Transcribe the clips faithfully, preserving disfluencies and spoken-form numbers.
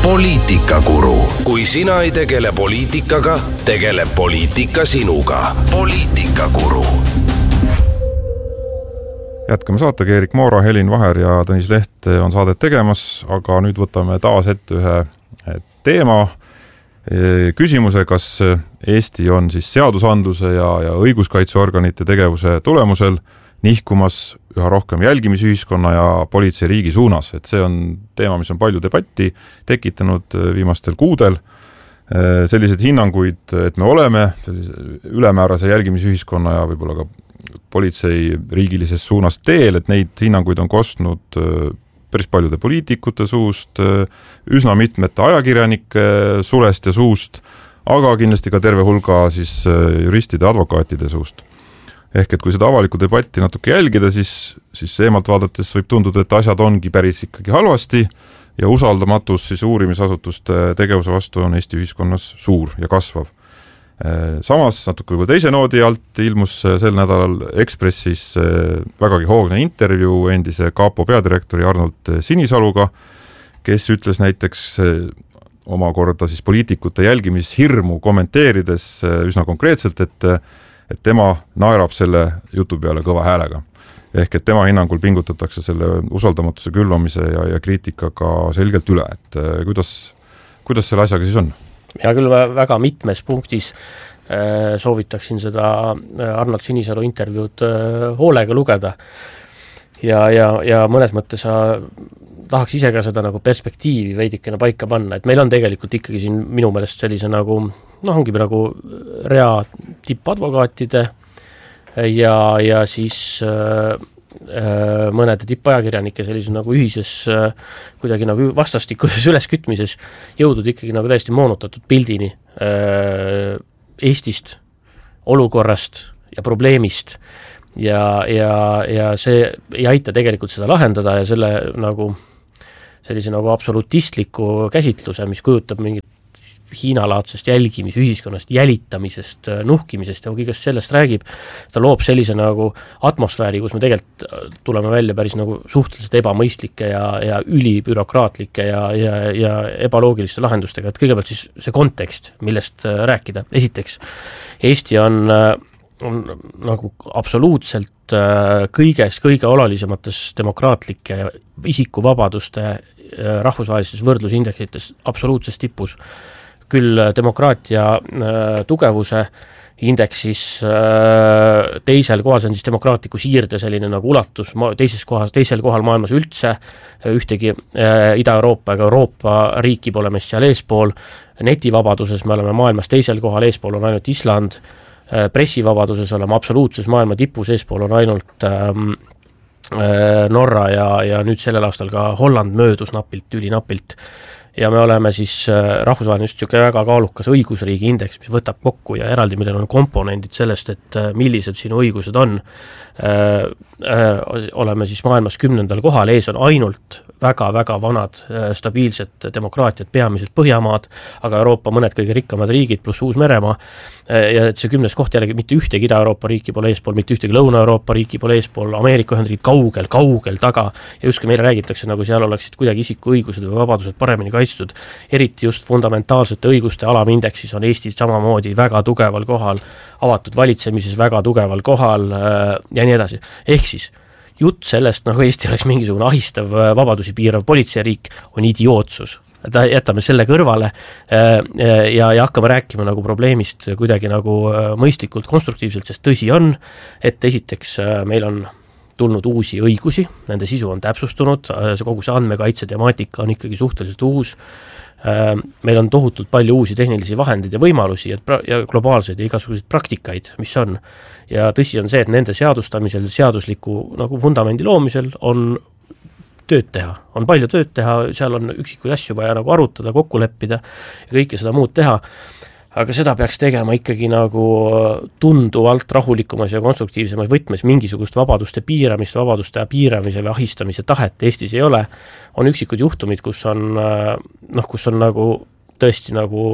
Poliitikakuru. Kui sina ei tegele poliitikaga, tegeleb poliitika sinuga. Poliitikakuru. Jätkame saatega. Erik Moora, Helin Vaher ja Tõnis Leht on saadet tegemas, aga nüüd võtame taas ette ühe teema. Küsimuse, kas Eesti on siis seadusandluse ja, ja õiguskaitseorganite tegevuse tulemusel nihkumas üha rohkem jälgimisühiskonna ja politsei riigi suunas. Et see on teema, mis on palju debatti tekitanud viimastel kuudel. Sellised hinnanguid, et me oleme ülemäärase jälgimisühiskonna ja võib-olla ka politsei riigilises suunas teel, et neid hinnanguid on kostnud päris paljude poliitikute suust, üsna mitmete ajakirjanike sulest ja suust, aga kindlasti ka terve hulga siis juristide ja advokaatide suust. Ehk et kui seda avalikku debatti natuke jälgida, siis, siis eemalt vaadates võib tunduda, et asjad ongi päris ikkagi halvasti ja usaldamatus siis uurimisasutuste tegevuse vastu on Eesti ühiskonnas suur ja kasvav. Samas natuke juba teise noodi alt ilmus sel nädalal Ekspressis vägagi hoogne intervjuu endise Kapo peadirektori Arnold Sinisaluga, kes ütles näiteks omakorda siis poliitikute jälgimishirmu kommenteerides üsna konkreetselt, et, et tema naerab selle jutu peale kõva häälega. Ehk et tema hinnangul pingutatakse selle usaldamatuse külvamise ja, ja kriitikaga selgelt üle. Et kuidas, kuidas selle asjaga siis on? Ja küll väga mitmes punktis äh, soovitaksin seda Arnold Sinisalu intervjuud äh, hoolega lugeda ja, ja, ja mõnes mõttes sa tahaks ise ka seda nagu perspektiivi veidikene paika panna, et meil on tegelikult ikkagi siin minu meelest sellise nagu, noh ongi nagu rea tippadvokaatide ja, ja siis äh, mõnede tippajakirjanike sellise nagu ühises kuidagi nagu vastastikuses üleskütmises jõudud ikkagi nagu täiesti moonutatud pildini Eestist, olukorrast ja probleemist ja, ja, ja see ei aita tegelikult seda lahendada ja selle nagu sellise nagu absolutistliku käsitluse, mis kujutab mingit Hiina-laadsest jälgimis, ühiskonnast jälitamisest, nuhkimisest ja kõigest sellest räägib, ta loob sellise nagu atmosfääri, kus me tegelikult tuleme välja päris nagu suhteliselt ebamõistlike ja, ja ülibürokraatlike ja, ja, ja ebaloogiliste lahendustega, et kõigepealt siis see kontekst, millest rääkida. Esiteks, Eesti on, on nagu absoluutselt kõiges, kõige olulisemates demokraatlike isikuvabaduste rahvusvahelistes võrdlusindeksites absoluutses tipus. Küll demokraatia äh, tugevuse indeksis äh, teisel kohal, see on siis demokraatliku siirde selline nagu ulatus, teises kohal, teisel kohal maailmas üldse, ühtegi äh, Ida-Euroopa ega Euroopa riiki pole meist seal eespool, netivabaduses me oleme maailmas teisel kohal, eespool on ainult Island, äh, pressivabaduses oleme absoluutses maailma tipus, eespool on ainult ähm, äh, Norra ja, ja nüüd sellel aastal ka Holland möödus napilt, ülinapilt. Ja me oleme siis rahvusvaheline just väga kaalukas õigusriigi indeks, mis võtab kokku ja eraldi, millel on komponendid sellest, et millised sinu õigused on. Äh, äh, oleme siis maailmas kümnendal kohal, ees on ainult väga-väga vanad stabiilsed demokraatiad, peamiselt Põhjamaad, aga Euroopa mõned kõige rikkamad riigid pluss Uus-Meremaa ja et see kümnes koht jällegi mitte ühtegi Ida-Euroopa riiki pole eespool, mitte ühtegi Lõuna-Euroopa riiki pole eespool, Ameerika Ühendriigid kaugel, kaugel taga ja just kui meile räägitakse, nagu seal oleksid kuidagi isiku õigused või vabadused paremini kaitstud, eriti just fundamentaalsete õiguste alamindeksis on Eesti samamoodi väga tugeval kohal, avatud valitsemises väga tugeval kohal ja nii edasi. Ehk siis jutt sellest, nagu Eesti oleks mingisugune ahistav, vabadusi piirav politseiriik, on idiootsus. Ta jätame selle kõrvale ja, ja hakkame rääkima nagu probleemist kuidagi nagu mõistlikult, konstruktiivselt, sest tõsi on, et esiteks meil on tulnud uusi õigusi, nende sisu on täpsustunud, kogu see andmekaitse temaatika on ikkagi suhteliselt uus, meil on tohutult palju uusi tehnilisi vahendeid ja võimalusi ja globaalseid ja igasuguseid praktikaid, mis on. Ja tõsi on see, et nende seadustamisel, seadusliku nagu fundamendi loomisel on tööd teha, on palju tööd teha, seal on üksikuid asju vaja nagu arutada, kokku leppida ja kõike seda muud teha, aga seda peaks tegema ikkagi nagu tunduvalt rahulikumas ja konstruktiivsemas võtmes mingisugust vabaduste piiramist, vabaduste piiramise või ahistamise tahet Eestis ei ole, on üksikud juhtumid, kus on, noh, kus on nagu tõesti nagu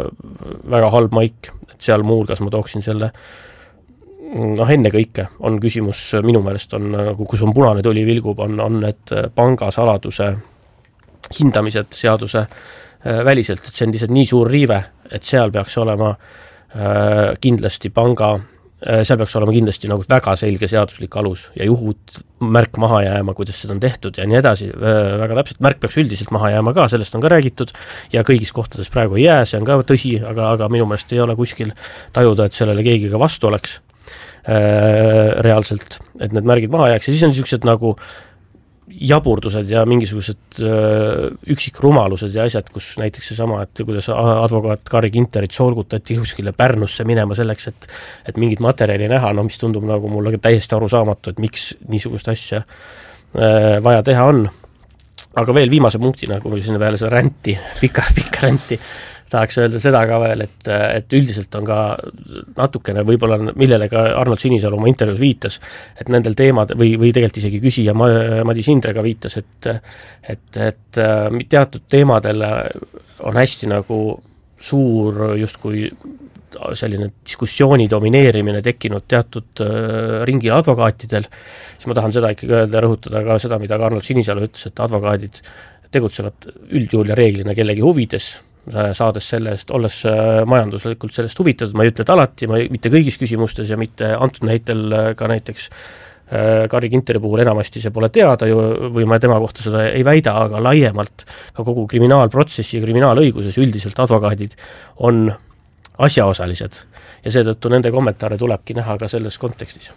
väga halb maik, et seal muulgas ma tooksin selle noh, enne kõike on küsimus minu meelest on, nagu kus on punane tuli vilgub, on, on need pangasaladuse hindamised seaduse väliselt, et see on lihtsalt nii suur riive, et seal peaks olema kindlasti panga, seal peaks olema kindlasti nagu väga selge seaduslik alus ja juhud märk maha jääma, kuidas seda on tehtud ja nii edasi, väga täpselt, märk peaks üldiselt maha jääma ka, sellest on ka räägitud ja kõigis kohtades praegu ei jää, see on ka tõsi, aga, aga minu meelest ei ole kuskil tajuda, et sellele keegi ka vastu oleks äh, reaalselt, et need märgid maha jääks ja siis on niisugused nagu jaburdused ja mingisugused äh, üksikrumalused ja asjad, kus näiteks seesama, et kuidas advokaat Carri Ginterit solgutati kuskile Pärnusse minema selleks, et, et mingit materjali näha, no mis tundub nagu mulle täiesti arusaamatu, et miks niisugust asja äh, vaja teha on. Aga veel viimase punktina, kui sinna peale seda ränti, pika, pika ränti, tahaks öelda seda ka veel, et, et üldiselt on ka natukene võib-olla, millele ka Arnold Sinisalu oma intervjuus viitas, et nendel teemad või, või tegelikult isegi küsija Madis Indrega viitas, et, et, et teatud teemadel on hästi nagu suur justkui selline diskussiooni domineerimine tekkinud teatud ringi advokaatidel, siis ma tahan seda ikkagi öelda ja rõhutada ka seda, mida ka Arnold Sinisalu ütles, et advokaadid tegutsevad üldjuhul ja reeglina kellegi huvides, saades sellest, olles majanduslikult sellest huvitatud, ma ei ütle, et alati, ma ei, mitte kõigis küsimustes ja mitte antud näitel ka näiteks Carri Ginteri puhul enamasti see pole teada ju, või ma tema kohta seda ei väida, aga laiemalt ka kogu kriminaalprotsessi ja kriminaalõiguses üldiselt advokaadid on asjaosalised ja seetõttu nende kommentaare tulebki näha ka selles kontekstis.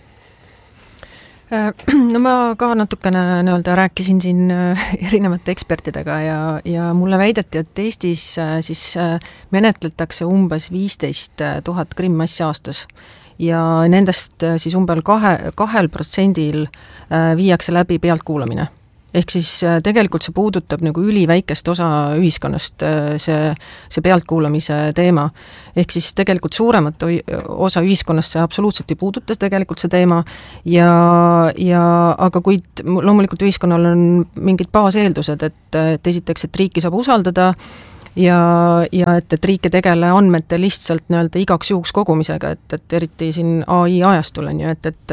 No ma ka natukene nii-öelda rääkisin siin erinevate ekspertidega ja, ja mulle väideti, et Eestis siis menetletakse umbes viisteist tuhat krimmassi aastas ja nendest siis umbel kahe, kahel protsendil viiakse läbi pealtkuulamine. Ehk siis tegelikult see puudutab nagu üliväikest osa ühiskonnast, see, see pealtkuulamise teema. Ehk siis tegelikult suuremat osa ühiskonnast see absoluutselt ei puuduta tegelikult see teema ja, ja aga kuid loomulikult ühiskonnal on mingid baaseeldused, et, et esiteks, et riiki saab usaldada ja, ja et, et riik ei tegele andmete lihtsalt nii-öelda igaks juhuks kogumisega, et, et eriti siin A I ajastul on ju, et, et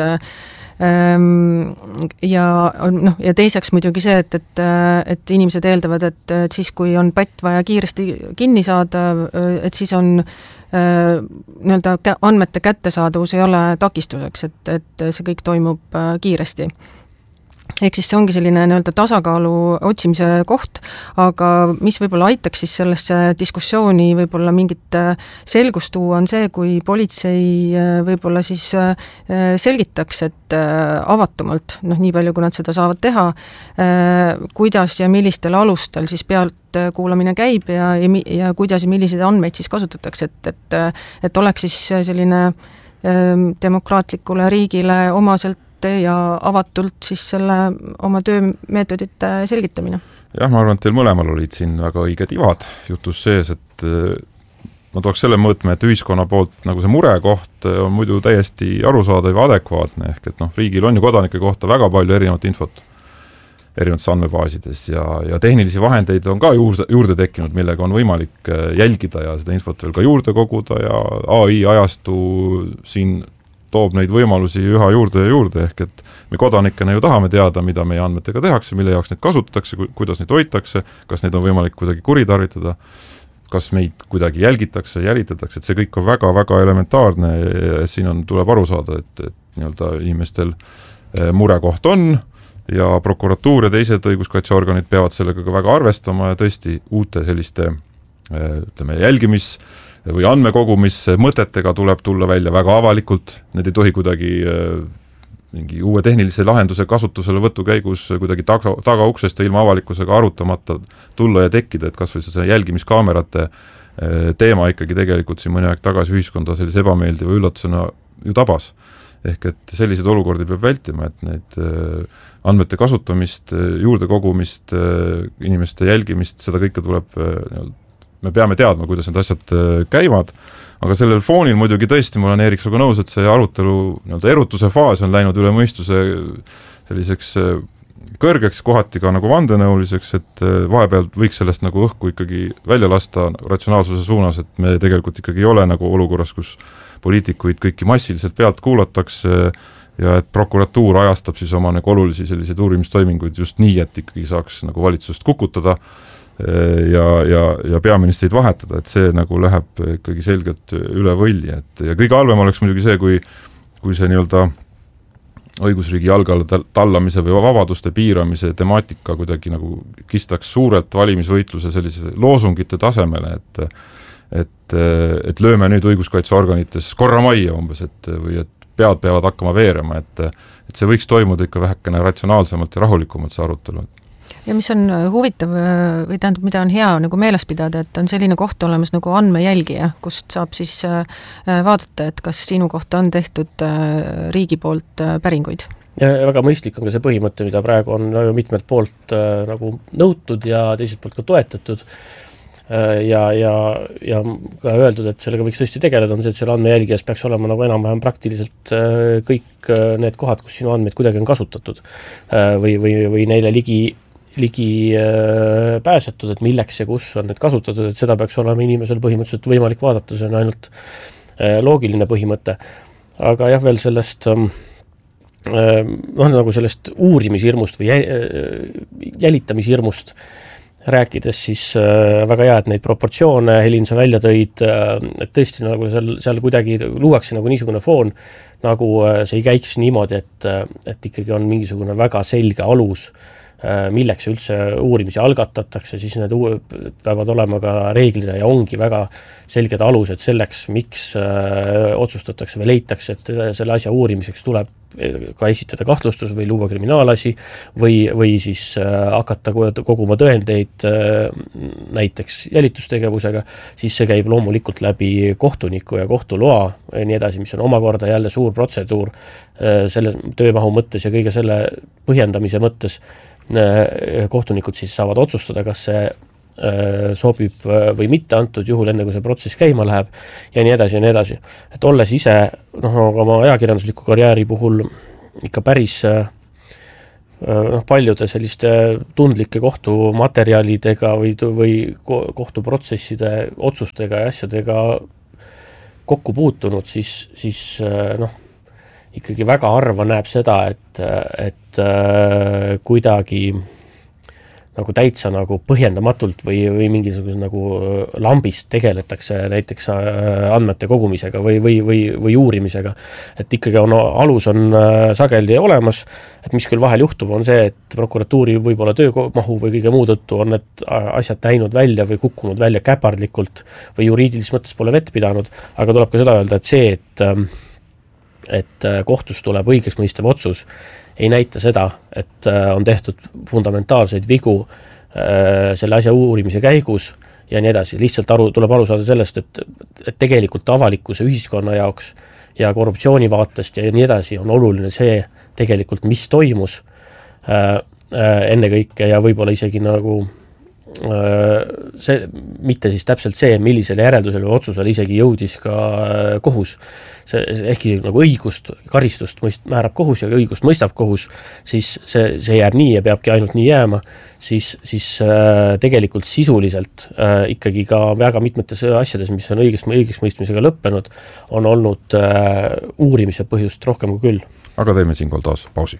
ja, noh, ja teiseks muidugi see, et, et, et inimesed eeldavad, et, et siis, kui on pätt vaja kiiresti kinni saada, et siis on nii-öelda andmete kättesaadavus ei ole takistuseks, et, et see kõik toimub kiiresti. Ehk siis see ongi selline nii-öelda tasakaalu otsimise koht, aga mis võib-olla aitaks siis sellesse diskussiooni võib-olla mingit selgust tuua, on see, kui politsei võib-olla siis selgitaks, et avatumalt, noh nii palju, kui nad seda saavad teha, kuidas ja millistel alustel siis pealt kuulamine käib ja, ja, ja kuidas ja milliseid andmeid siis kasutatakse, et, et, et oleks siis selline demokraatlikule riigile omaselt ja avatult siis selle oma töömeetodite selgitamine. Jah, ma arvan, et teil mõlemal olid siin väga õiged ivad jutus sees, et ma tooks selle mõõtme, et ühiskonna poolt nagu see murekoht on muidu täiesti arusaadav ja adekvaatne, ehk et noh, riigil on ju kodanike kohta väga palju erinevat infot erinevates andmebaasides ja, ja tehnilisi vahendeid on ka juurde, juurde tekkinud, millega on võimalik jälgida ja seda infot veel ka juurde koguda ja A I ajastu siin toob neid võimalusi üha juurde ja juurde, ehk et me kodanikena ju tahame teada, mida meie andmetega tehakse, mille jaoks neid kasutatakse, kuidas neid hoitakse, kas neid on võimalik kuidagi kuritarvitada, kas meid kuidagi jälgitakse, jälitatakse, et see kõik on väga-väga elementaarne ja siin on, tuleb aru saada, et, et nii-öelda inimestel murekoht on ja prokuratuur ja teised õiguskaitseorganid peavad sellega ka väga arvestama ja tõesti uute selliste ütleme, jälgimis- või andmekogumis mõtetega tuleb tulla välja väga avalikult, need ei tohi kuidagi mingi uue tehnilise lahenduse kasutusele võtu käigus kuidagi taga, tagauksest ja ilma avalikkusega arutamata tulla ja tekkida, et kas või see jälgimiskaamerate teema ikkagi tegelikult siin mõni aeg tagasi ühiskonda sellise ebameeldiva üllatusena ju tabas. Ehk et selliseid olukordi peab vältima, et neid andmete kasutamist, juurde kogumist, inimeste jälgimist, seda kõike tuleb me peame teadma, kuidas need asjad käivad, aga sellel foonil muidugi tõesti, ma olen Eerik Suga nõus, et see arutelu nii-öelda erutuse faas on läinud üle mõistuse selliseks kõrgeks, kohati ka nagu vandenõuliseks, et vahepeal võiks sellest nagu õhku ikkagi välja lasta ratsionaalsuse suunas, et me tegelikult ikkagi ei ole nagu olukorras, kus poliitikuid kõiki massiliselt pealt kuulatakse ja et prokuratuur ajastab siis oma nagu olulisi selliseid uurimistoiminguid just nii, et ikkagi saaks nagu valitsust kukutada. ja, ja, ja peaministrit vahetada, et see nagu läheb ikkagi selgelt üle võlli, et ja kõige halvem oleks muidugi see, kui, kui see nii-öelda õigusriigi jalge alla tallamise või vabaduste piiramise temaatika kuidagi nagu kistaks suurelt valimisvõitluse sellise loosungite tasemele, et et, et lööme nüüd õiguskaitseorganites korra majja umbes, et või et pead peavad hakkama veerema, et, et see võiks toimuda ikka vähekene ratsionaalsemalt ja rahulikumalt see arutelu. Ja mis on huvitav või tähendab, mida on hea nagu meeles pidada, et on selline koht olemas nagu andmejälgija, kust saab siis vaadata, et kas sinu kohta on tehtud riigi poolt päringuid. Ja väga mõistlik on ka see põhimõte, mida praegu on mitmelt poolt nagu nõutud ja teiselt poolt ka toetatud. Ja, ja, ja ka öeldud, et sellega võiks tõesti tegeleda, on see, et selle andmejälgijas peaks olema nagu enam-vähem praktiliselt kõik need kohad, kus sinu andmeid kuidagi on kasutatud või, või, või neile ligi, ligi pääsetud, et milleks ja kus on need kasutatud, et seda peaks olema inimesel põhimõtteliselt võimalik vaadata, see on ainult loogiline põhimõte. Aga jah, veel sellest noh, nagu sellest uurimishirmust või jälitamisihirmust rääkides, siis äh, väga hea, et neid proportsioone Helin sa välja tõid, äh, et tõesti nagu seal, seal kuidagi luuakse nagu niisugune foon, nagu äh, see ei käiks niimoodi, et, et ikkagi on mingisugune väga selge alus, äh, milleks üldse uurimisi algatatakse, siis need uu- peavad olema ka reeglina ja ongi väga selged alused selleks, miks äh, otsustatakse või leitakse, et selle asja uurimiseks tuleb ka esitada kahtlustus või luua kriminaalasi või, või siis äh, hakata koguma tõendeid äh, näiteks jälitustegevusega, siis see käib loomulikult läbi kohtuniku ja kohtuloa ja nii edasi, mis on omakorda jälle suur protseduur äh, selle töömahu mõttes ja kõige selle põhjendamise mõttes. Äh, kohtunikud siis saavad otsustada, kas see sobib või mitte antud juhul, enne kui see protsess käima läheb ja nii edasi ja nii edasi. Et olles ise noh, oma ajakirjandusliku karjääri puhul ikka päris noh, paljude selliste tundlike kohtumaterjalidega või, või kohtuprotsesside otsustega ja asjadega kokku puutunud, siis, siis noh, ikkagi väga harva näeb seda, et, et kuidagi nagu täitsa nagu põhjendamatult või, või mingisuguse nagu lambist tegeletakse näiteks andmete kogumisega või, või, või, või uurimisega. Et ikkagi on, alus on sageli olemas, et mis küll vahel juhtub, on see, et prokuratuuri võib-olla töömahu või kõige muu tõttu on need asjad näinud välja või kukkunud välja käpardlikult või juriidilises mõttes pole vett pidanud, aga tuleb ka seda öelda, et see, et, et kohtus tuleb õigeks mõistev otsus, ei näita seda, et on tehtud fundamentaalseid vigu äh, selle asja uurimise käigus ja nii edasi. Lihtsalt aru, tuleb aru saada sellest, et, et tegelikult avalikkuse ühiskonna jaoks ja korruptsiooni vaatest ja nii edasi on oluline see tegelikult, mis toimus äh, äh, ennekõike ja võib-olla isegi nagu äh, see, mitte siis täpselt see, millisele järeldusele või otsusele isegi jõudis ka äh, kohus. See, ehkki nagu õigust, karistust mõist, määrab kohus ja õigust mõistab kohus, siis see, see jääb nii ja peabki ainult nii jääma, siis, siis äh, tegelikult sisuliselt äh, ikkagi ka väga mitmetes asjades, mis on õigest, õigeks mõistmisega lõppenud, on olnud äh, uurimise põhjust rohkem kui küll. Aga teeme siinkohal taas pausi.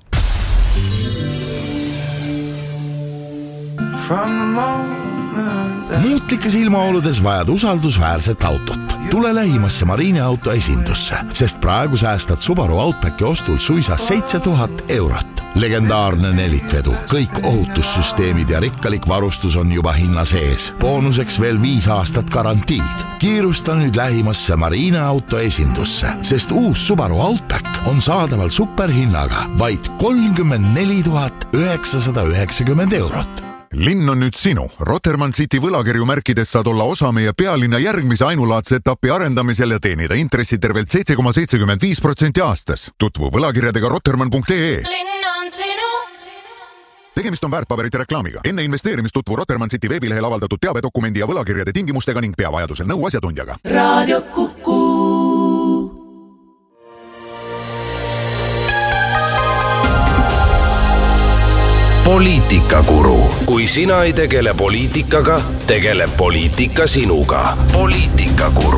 Muutlikes ilmaoludes vajad usaldusväärset autot. Tule lähimasse Marine auto esindusse, sest praegu säästad Subaru Outbacki ostul suisa seitse tuhat eurot. Legendaarne nelikvedu, kõik ohutussüsteemid ja rikkalik varustus on juba hinna sees. Boonuseks veel viis aastat garantiid. Kiirusta nüüd lähimasse Marine auto esindusse, sest uus Subaru Outback on saadaval superhinnaga vaid kolmkümmend neli tuhat üheksasada üheksakümmend eurot. Linn on nüüd sinu. Rotermann City võlakirju märkides saad olla osa meie pealinna järgmise ainulaadse etapi arendamisel ja teenida intressi tervelt seitse koma seitsekümmend viis protsenti aastas. Tutvu võlakirjadega rotermann punkt ee. Linn on sinu. Tegemist on väärtpaberite reklaamiga. Enne investeerimist tutvu Rotermann City veebilehel avaldatud teabedokumendi ja võlakirjade tingimustega ning pea vajadusel nõu asjatundjaga. Radio Kuku. Poliitikakuru. Kui sina ei tegele poliitikaga, tegele poliitika sinuga. Poliitikakuru.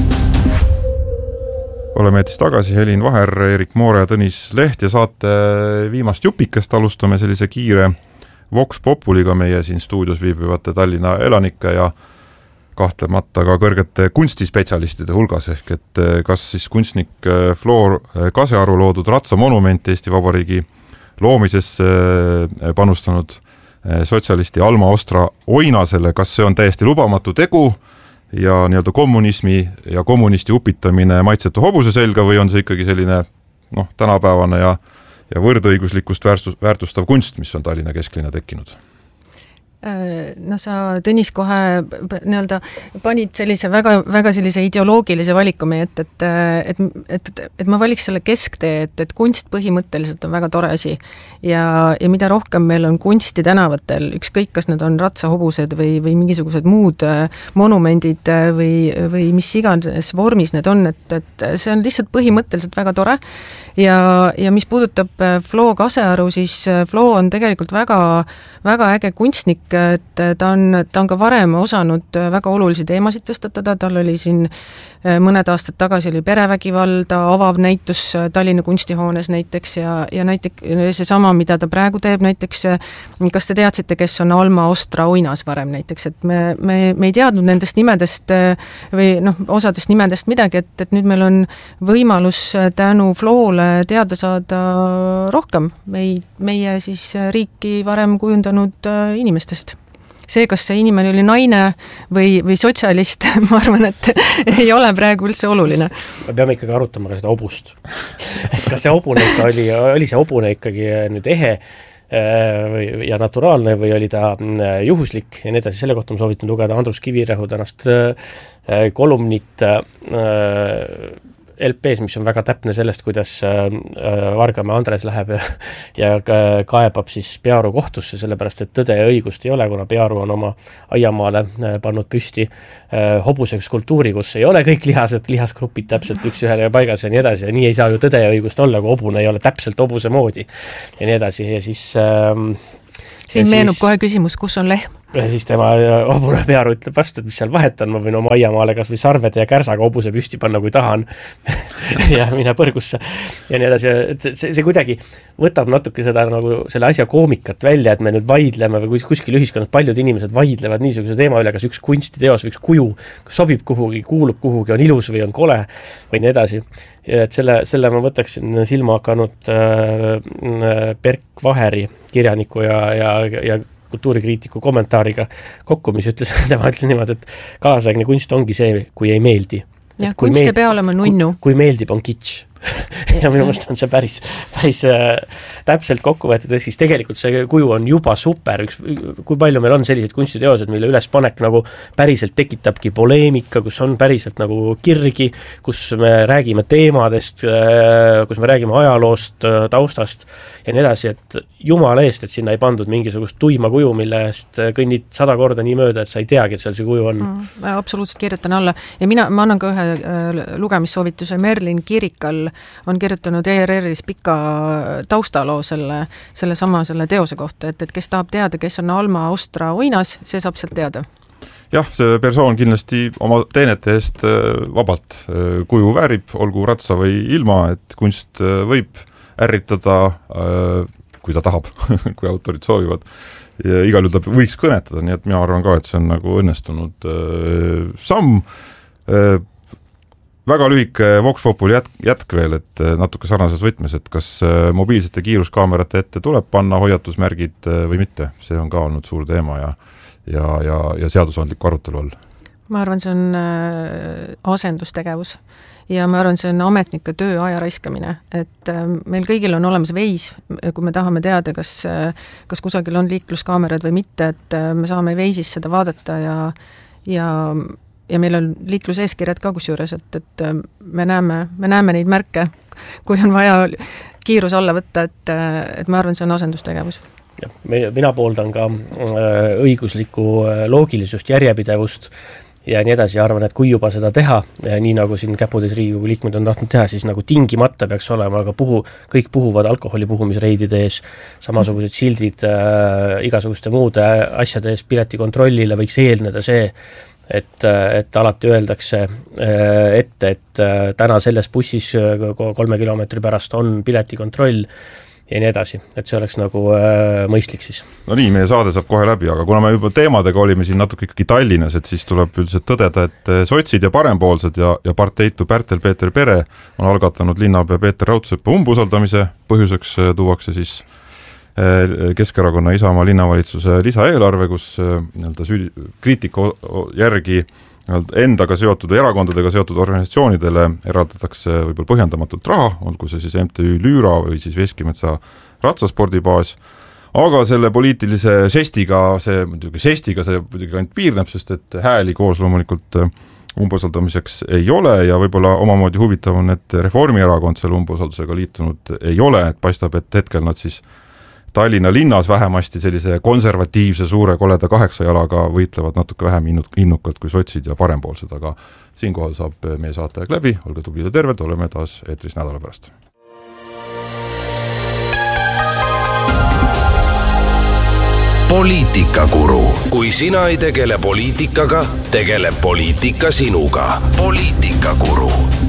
Oleme eetis tagasi, Helin Vaher, Erik Moore ja Tõnis Leht ja saate viimast jupikest alustame sellise kiire Vox Populiga meie siin stuudios viibivate Tallinna elanike ja kahtlemata ka kõrgete kunstispetsialistide hulgas, ehk et kas siis kunstnik Floor Kasearu loodud ratsamonument Eesti Vabariigi loomisesse panustanud sotsialisti Alma Ostra Oinasele, kas see on täiesti lubamatu tegu ja nii-öelda kommunismi ja kommunisti upitamine maitsetu hobuse selga või on see ikkagi selline noh, tänapäevane ja ja võrdõiguslikkust väärtustav kunst, mis on Tallinna kesklinna tekkinud? No sa, Tõnis, kohe nii-öelda panid sellise väga, väga sellise ideoloogilise valiku meie ette, et, et, et, et ma valiks selle kesktee, et, et kunst põhimõtteliselt on väga tore asi ja, ja mida rohkem meil on kunsti tänavatel, ükskõik kas need on ratsahobused või, või mingisugused muud monumendid või, või mis iganes vormis need on, et, et see on lihtsalt põhimõtteliselt väga tore ja, ja mis puudutab Flo Kasearu, siis Flo on tegelikult väga, väga äge kunstnik, et ta on, ta on ka varem osanud väga olulisi teemasid tõstatada, tal oli siin mõned aastad tagasi oli perevägivalda, avav näitus Tallinna kunstihoones näiteks ja, ja näiteks see sama, mida ta praegu teeb, näiteks kas te teadsite, kes on Alma Ostra Oinas varem näiteks, et me, me, me ei teadnud nendest nimedest või noh, osadest nimedest midagi, et, et nüüd meil on võimalus tänu Floole teada saada rohkem meie, meie siis riiki varem kujundanud inimestest. See, kas see inimene oli naine või, või sotsialist, ma arvan, et ei ole praegu üldse oluline. Me peame ikkagi arutama ka seda hobust. Kas see hobune ikka oli, oli see hobune ikkagi nüüd ehe või, ja naturaalne või oli ta juhuslik ja nii edasi. Selle kohta ma soovitan lugeda Andrus Kivirähu tänast kolumnit L P-s, mis on väga täpne sellest, kuidas Vargamäe Andres läheb ja, ja kaebab siis Pearu kohtusse, sellepärast et tõde ja õigust ei ole, kuna Pearu on oma aiamaale pannud püsti hobuseks kultuuri, kus ei ole kõik lihased, lihasgrupid täpselt üks ühele paigas ja nii edasi ja nii ei saa ju tõde ja õigust olla, kui hobune ei ole täpselt hobuse moodi ja nii edasi ja siis ähm, siin ja meenub siis, kohe küsimus, kus on lehm? Ja siis tema hobune Pearu ütleb vastu, et mis seal vahet on, ma võin oma aiamaale kas või sarvede ja kärsaga hobuse püsti panna, kui tahan ja mine põrgusse ja nii edasi. See, see kuidagi võtab natuke seda nagu selle asja koomikat välja, et me nüüd vaidleme või kuskil ühiskonnas paljud inimesed vaidlevad niisuguse teema üle, kas üks kunstiteos või üks kuju sobib kuhugi, kuulub kuhugi, on ilus või on kole või nii edasi. Ja et selle, selle ma võtaksin silma hakanud äh, Berk Vaheri kirjaniku ja, ja, ja kultuurikriitiku kommentaariga kokku, mis ütles, tema ütles niimoodi, et kaasaegne kunst ongi see, kui ei meeldi. Ja kunst ei pea olema nunnu. Kui, kui meeldib, on kitsch. ja minu mõttes on see päris, päris äh, täpselt kokku võetud, et siis tegelikult see kuju on juba super, üks, kui palju meil on sellised kunstiteosed, mille ülespanek nagu päriselt tekitabki poleemika, kus on päriselt nagu kirgi, kus me räägime teemadest, äh, kus me räägime ajaloost, äh, taustast ja nii edasi, et jumala eest, et sinna ei pandud mingisugust tuima kuju, mille eest kõnnid sada korda nii mööda, et sa ei teagi, et seal see kuju on. Mm, absoluutselt kirjutan alla ja mina, ma annan ka ühe äh, lugemissoovituse Merlin Kirikal on kirjutanud E R R-is pika taustaloo selle, selle sama selle teose kohta, et, et kes tahab teada, kes on Alma Ostra Oinas, see saab sealt teada. Jah, see persoon kindlasti oma teenete eest vabalt kuju väärib, olgu ratsa või ilma, et kunst võib ärritada, kui ta tahab, kui autorid soovivad. Ja igal juhul ta võiks kõnetada, nii et mina arvan ka, et see on nagu õnnestunud samm. Väga lühike Vox Populi jätk, jätk veel, et natuke sarnases võtmes, et kas mobiilsete kiiruskaamerate ette tuleb panna hoiatusmärgid või mitte. See on ka olnud suur teema ja, ja, ja, ja seadusandliku arutelu all. Ma arvan, see on asendustegevus ja ma arvan, see on ametnike töö aja raiskamine, et meil kõigil on olemas veis, kui me tahame teada, kas, kas kusagil on liikluskaamerad või mitte, et me saame veisis seda vaadata ja, ja ja meil on liikluseeskirjad ka kusjuures, et, et me näeme, me näeme neid märke, kui on vaja kiirus alla võtta, et, et ma arvan, see on asendustegevus. Ja, mina pooldan ka õiguslikku loogilisust, järjepidevust ja nii edasi, arvan, et kui juba seda teha, nii nagu siin Käpudes Riigikogu liikmed on tahtnud teha, siis nagu tingimata peaks olema, aga puhu, kõik puhuvad alkoholi puhumisreidide ees, samasugused sildid äh, igasuguste muude asjade ees piletikontrollile võiks eelneda see, et, et alati öeldakse ette, et täna selles bussis kolme kilomeetri pärast on piletikontroll ja nii edasi, et see oleks nagu äh, mõistlik siis. No nii, meie saade saab kohe läbi, aga kuna me juba teemadega olime siin natuke ikkagi Tallinnas, et siis tuleb üldiselt tõdeda, et sotsid ja parempoolsed ja, ja parteitu Pärtel-Peeter Pere on algatanud linnapea Peeter Raudsepa umbusaldamise, põhjuseks tuuakse siis Keskerakonna Isamaa linnavalitsuse lisaeelarve, kus nii-öelda süüdi, kriitika järgi endaga seotud või erakondadega seotud organisatsioonidele eraldatakse võib-olla põhjendamatult raha, olgu see siis M T Ü Lüüra või siis Veskimetsa ratsaspordibaas, aga selle poliitilise žestiga, see muidugi žestiga see muidugi ainult piirneb, sest et hääli koos loomulikult umbusaldamiseks ei ole ja võib-olla omamoodi huvitav on, et Reformierakond selle umbusaldusega liitunud ei ole, et paistab, et hetkel nad siis Tallinna linnas vähemasti sellise konservatiivse suure koleda kaheksa jalaga võitlevad natuke vähem innukalt kui sotsid ja parempoolsed, aga siinkohal saab meie saateaeg läbi, olge tublid ja terved, oleme taas eetris nädala pärast. Poliitikakuru. Kui sina ei tegele poliitikaga, tegeleb poliitika sinuga. Poliitikakuru.